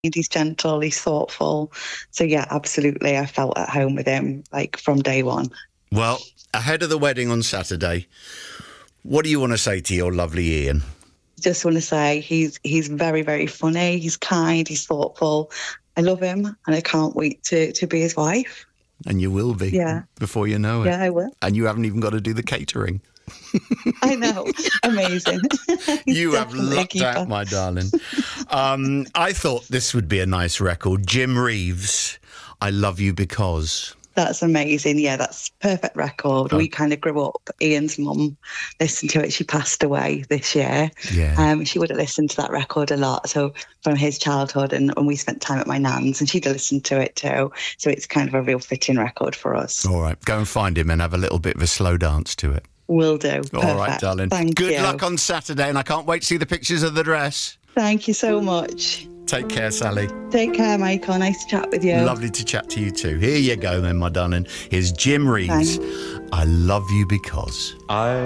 He's gentle, he's thoughtful. So yeah, absolutely. I felt at home with him like from day one. Well, ahead of the wedding on Saturday, what do you want to say to your lovely Ian? Just want to say he's very, very funny. He's kind, he's thoughtful. I love him and I can't wait to be his wife. And you will be before you know it. Yeah, I will. And you haven't even got to do the catering. I know. Amazing. You have lucked out, my darling. I thought this would be a nice record. Jim Reeves, I Love You Because. That's amazing. Yeah, that's perfect record. We kind of grew up. Ian's mum listened to it. She passed away this year. Yeah. She would have listened to that record a lot. So from his childhood, and we spent time at my nan's, and she'd have listened to it too. So it's kind of a real fitting record for us. All right, go and find him and have a little bit of a slow dance to it. Will do. Perfect. All right, darling. Thank you. Good luck on Saturday, and I can't wait to see the pictures of the dress. Thank you so much. Take care, Sally. Take care, Michael. Nice to chat with you. Lovely to chat to you too. Here you go then, my darling. Here's Jim Reeves. Thanks. I Love You Because.